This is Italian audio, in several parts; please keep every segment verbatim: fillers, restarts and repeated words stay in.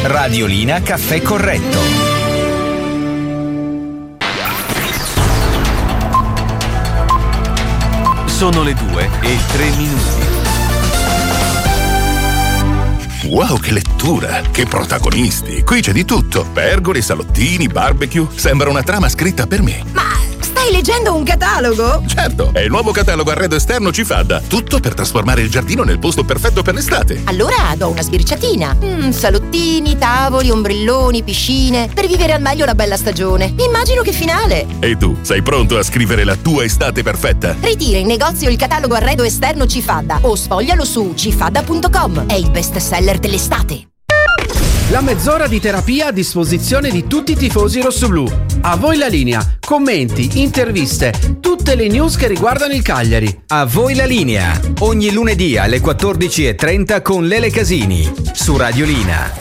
Radiolina Caffè Corretto. Sono le due e tre minuti. Wow, che lettura! Che protagonisti! Qui c'è di tutto. Pergole, salottini, barbecue. Sembra una trama scritta per me. Ma stai leggendo un catalogo? Certo, è il nuovo catalogo arredo esterno Cifadda. Tutto per trasformare il giardino nel posto perfetto per l'estate. Allora do una sbirciatina. Mm, salottini, tavoli, ombrelloni, piscine. Per vivere al meglio la bella stagione. Immagino che finale. E tu, sei pronto a scrivere la tua estate perfetta? Ritira in negozio il catalogo arredo esterno Cifadda o sfoglialo su cifadda punto com. È il best seller dell'estate. La mezz'ora di terapia a disposizione di tutti i tifosi rossoblù. A voi la linea, commenti, interviste, tutte le news che riguardano il Cagliari. A voi la linea, ogni lunedì alle quattordici e trenta con Lele Casini, su Radiolina.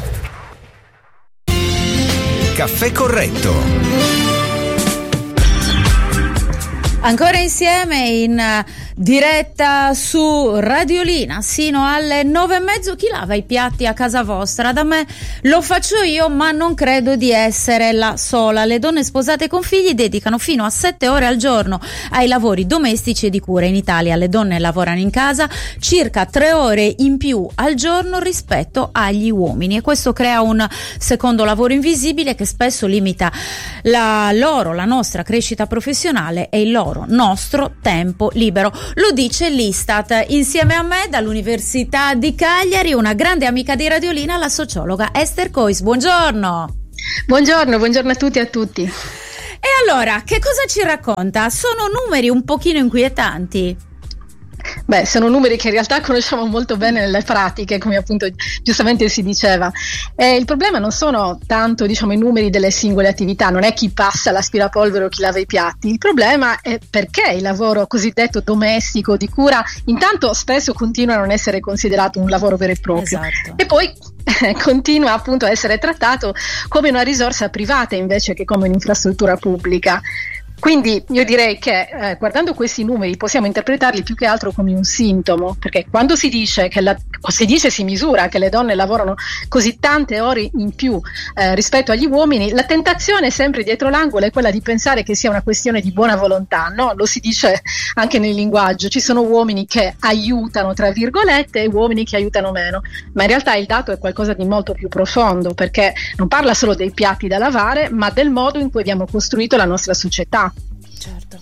Caffè Corretto. Ancora insieme in diretta su Radiolina sino alle nove e mezzo. Chi lava i piatti a casa vostra? Da me lo faccio io, ma non credo di essere la sola. Le donne sposate con figli dedicano fino a sette ore al giorno ai lavori domestici e di cura. In Italia le donne lavorano in casa circa tre ore in più al giorno rispetto agli uomini, e questo crea un secondo lavoro invisibile che spesso limita la loro, la nostra crescita professionale e il loro nostro tempo libero. Lo dice l'Istat. Insieme a me dall'Università di Cagliari una grande amica di Radiolina, la sociologa Esther Cois. Buongiorno. Buongiorno, buongiorno a tutti e a tutti. E allora, che cosa ci racconta? Sono numeri un pochino inquietanti. Beh, sono numeri che in realtà conosciamo molto bene nelle pratiche, come appunto giustamente si diceva. E il problema non sono tanto, diciamo, i numeri delle singole attività, non è chi passa l'aspirapolvere o chi lava i piatti. Il problema è perché il lavoro cosiddetto domestico di cura intanto spesso continua a non essere considerato un lavoro vero e proprio. Esatto. E poi eh, continua appunto a essere trattato come una risorsa privata invece che come un'infrastruttura pubblica. Quindi io direi che eh, guardando questi numeri possiamo interpretarli più che altro come un sintomo, perché quando si dice che la, si dice si misura che le donne lavorano così tante ore in più eh, rispetto agli uomini, la tentazione sempre dietro l'angolo è quella di pensare che sia una questione di buona volontà, no? Lo si dice anche nel linguaggio, ci sono uomini che aiutano tra virgolette e uomini che aiutano meno, ma in realtà il dato è qualcosa di molto più profondo, perché non parla solo dei piatti da lavare, ma del modo in cui abbiamo costruito la nostra società. Certo.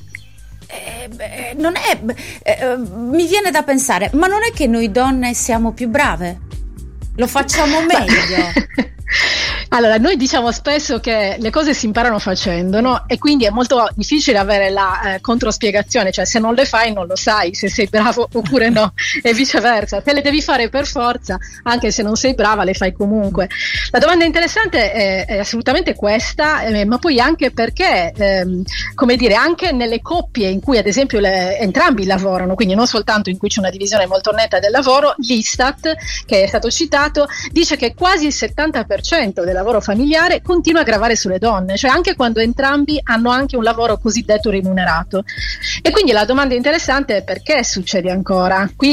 Eh, beh, non è eh, mi viene da pensare, ma non è che noi donne siamo più brave? Lo facciamo meglio? Allora, noi diciamo spesso che le cose si imparano facendo, no? E quindi è molto difficile avere la eh, controspiegazione, cioè se non le fai non lo sai se sei bravo oppure no, e viceversa, te le devi fare per forza, anche se non sei brava le fai comunque. La domanda interessante è, è assolutamente questa, eh, ma poi anche perché, ehm, come dire, anche nelle coppie in cui ad esempio le, entrambi lavorano, quindi non soltanto in cui c'è una divisione molto netta del lavoro, l'Istat, che è stato citato, dice che quasi il settanta per cento del lavoro familiare continua a gravare sulle donne, cioè anche quando entrambi hanno anche un lavoro cosiddetto remunerato. E quindi la domanda interessante è perché succede ancora. Qui